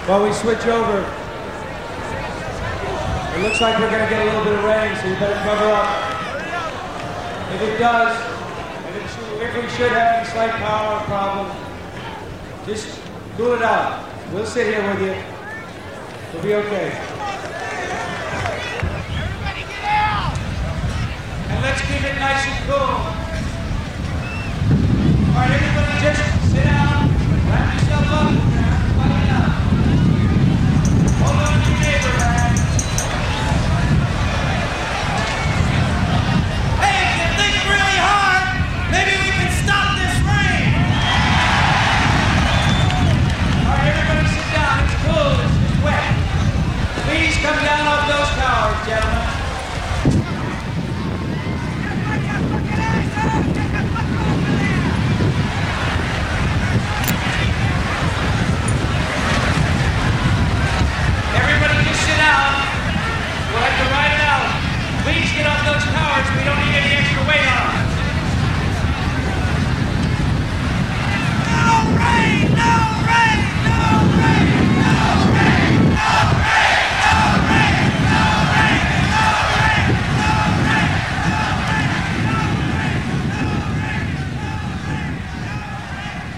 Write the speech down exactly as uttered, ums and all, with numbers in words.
While we switch over, it looks like we're going to get a little bit of rain, so you better cover up. If it does, if, it should, if we should have any slight power problem, just cool it out. We'll sit here with you. We'll be okay. Everybody get out! And let's keep it nice and cool. All right, everybody just